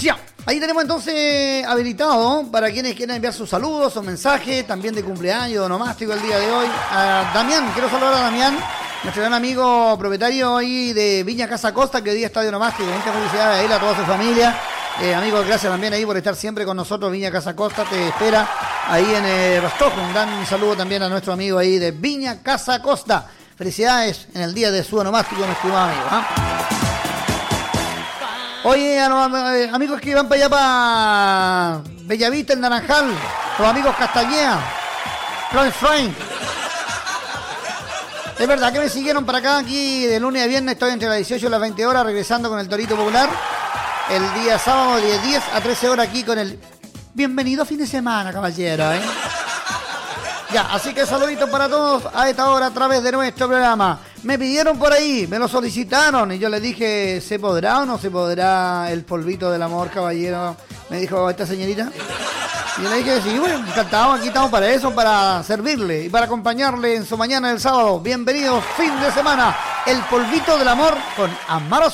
Ya, ahí tenemos entonces habilitado para quienes quieran enviar sus saludos o mensajes, también de cumpleaños, onomástico el día de hoy. A Damián, quiero saludar a Damián, nuestro gran amigo propietario ahí de Viña Casa Costa, que hoy día está de onomástico. Muchas felicidades a él, a toda su familia. Amigos, gracias también ahí por estar siempre con nosotros. Viña Casa Costa te espera ahí en Rostov. Un gran saludo también a nuestro amigo ahí de Viña Casa Costa. Felicidades en el día de su onomástico, mi estimado amigo. Oye, amigos que van para allá, para Bellavista, el Naranjal, los amigos Castañeda, Frein. Es verdad que me siguieron para acá, aquí de lunes a viernes, estoy entre las 18 y las 20 horas, regresando con el Torito Popular. El día sábado de 10 a 13 horas aquí con el bienvenido fin de semana, caballero, Ya, así que saluditos para todos a esta hora a través de nuestro programa. Me pidieron por ahí, me lo solicitaron y yo les dije, ¿se podrá o no se podrá el polvito del amor, caballero? Me dijo esta señorita. Y yo le dije, sí, bueno, encantado, aquí estamos para eso, para servirle y para acompañarle en su mañana del sábado. Bienvenidos, fin de semana, el polvito del amor con Amaro